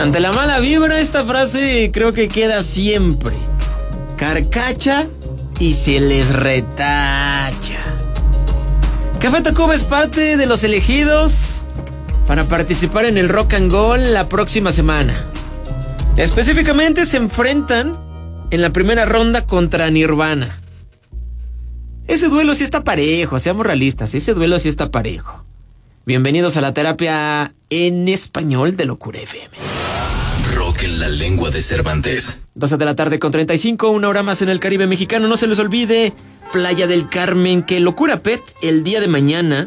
Ante la mala vibra, esta frase creo que queda siempre. Carcacha y se les retacha. Café Tacuba es parte de los elegidos para participar en el Rock and Roll la próxima semana. Específicamente se enfrentan en la primera ronda contra Nirvana. Ese duelo sí está parejo, seamos realistas, ese duelo sí está parejo. Bienvenidos a la terapia en español de Locura FM. Rock en la lengua de Cervantes. 12 de la tarde con 35, una hora más en el Caribe mexicano. No se les olvide, Playa del Carmen, que Locura Pet el día de mañana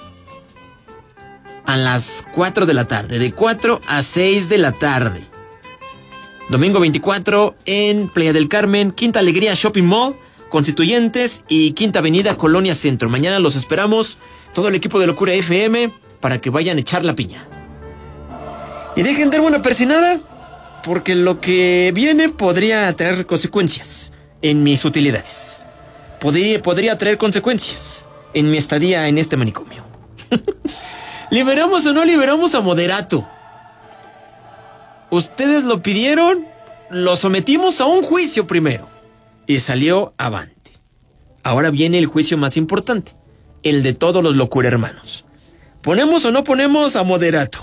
a las 4 de la tarde, de 4 a 6 de la tarde. Domingo 24 en Playa del Carmen, Quinta Alegría Shopping Mall, Constituyentes y Quinta Avenida Colonia Centro. Mañana los esperamos, todo el equipo de Locura FM, para que vayan a echar la piña. Y dejen darme una persinada, porque lo que viene podría traer consecuencias en mis utilidades. Podría traer consecuencias en mi estadía en este manicomio. ¿Liberamos o no liberamos a Moderato? Ustedes lo pidieron, lo sometimos a un juicio primero y salió avante. Ahora viene el juicio más importante, el de todos los Locura hermanos. ¿Ponemos o no ponemos a Moderato?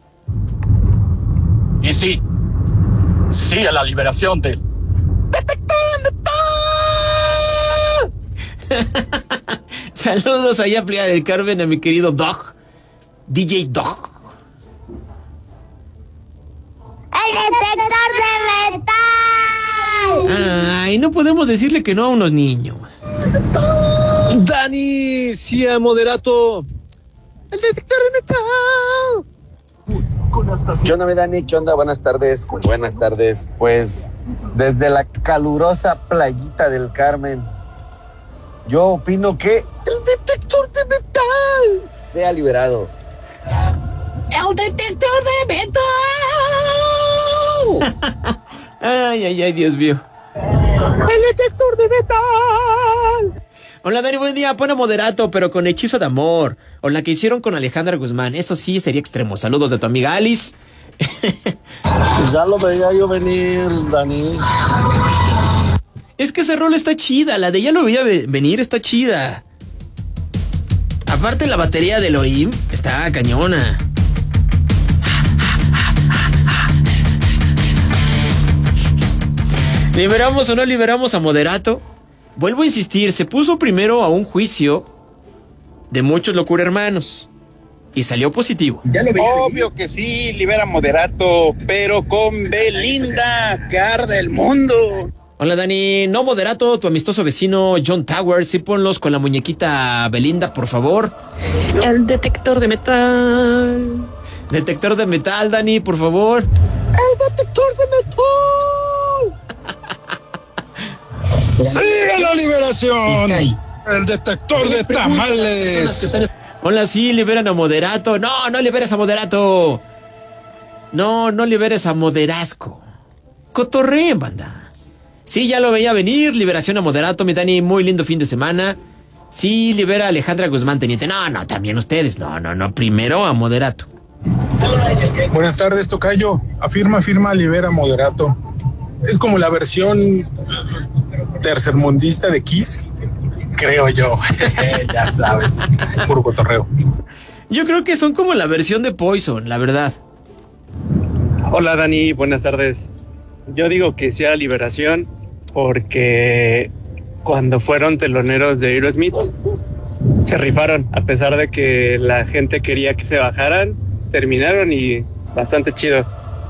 Y sí a la liberación del Saludos allá a Playa del Carmen a mi querido Dog, DJ Dog. ¡El detector de metal! Ay, no podemos decirle que no a unos niños. Dani, sí a Moderato. El detector de metal. ¿Qué onda, mi Dani? ¿Qué onda? Buenas tardes. Buenas tardes. Pues desde la calurosa playita del Carmen, yo opino que el detector de metal sea liberado. ¡El detector de metal! Ay, Dios mío. ¡El detector de metal! Hola, Dani, buen día. Pon a Moderato, pero con hechizo de amor. O la que hicieron con Alejandra Guzmán. Eso sí sería extremo. Saludos de tu amiga Alice. Ya lo veía yo venir, Dani. Es que esa rola está chida. La de ya lo veía venir está chida. Aparte, la batería de Elohim está cañona. ¿Liberamos o no liberamos a Moderato? Vuelvo a insistir, se puso primero a un juicio de muchos Locura hermanos y salió positivo. Obvio que sí, libera Moderato, pero con Belinda, que arde el mundo. Hola, Dani, no Moderato, tu amistoso vecino John Towers, sí ponlos con la muñequita Belinda, por favor. El detector de metal. Detector de metal, Dani, por favor. ¡El detector de metal! ¡Sí a la liberación! El detector de tamales. Hola, sí, liberan a Moderato. No liberes a Moderato. No liberes a Moderasco. Cotorreen, banda. Sí, ya lo veía venir. Liberación a Moderato, mi Dani. Muy lindo fin de semana. Sí, libera a Alejandra Guzmán, teniente. No, también ustedes. No. Primero a Moderato. Buenas tardes, tocayo. Afirma, libera Moderato. Es como la versión tercermundista de Kiss, creo yo. Ya sabes, puro cotorreo. Yo creo que son como la versión de Poison, la verdad. Hola, Dani, buenas tardes. Yo digo que sea liberación porque cuando fueron teloneros de Aerosmith se rifaron, a pesar de que la gente quería que se bajaran, terminaron y bastante chido.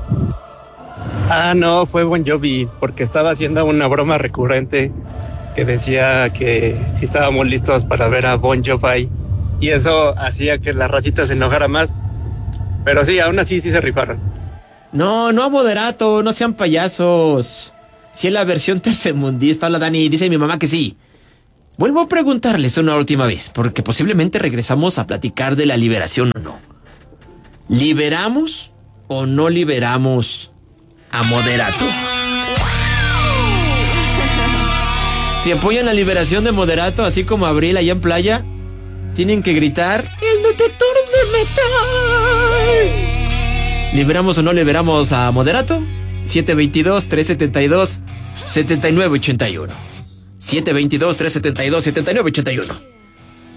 No, fue Bon Jovi, porque estaba haciendo una broma recurrente que decía que si estábamos listos para ver a Bon Jovi, y eso hacía que la racita se enojara más, pero sí, aún así sí se rifaron. No a Moderato, no sean payasos. Si es la versión tercermundista, hola Dani, dice mi mamá que sí. Vuelvo a preguntarles una última vez, porque posiblemente regresamos a platicar de la liberación o no. ¿Liberamos o no liberamos a Moderato? Si apoyan la liberación de Moderato, así como Abril allá en Playa, tienen que gritar: ¡el detector de metal! ¿Liberamos o no liberamos a Moderato? 722-372-7981. 722-372-7981.